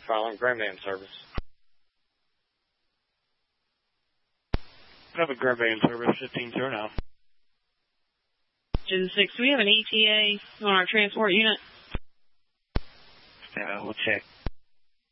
Filing Grand Van service. I have a Grand Van service, 15-0 now. Gen 6, do we have an ETA on our transport unit? Yeah, we'll check.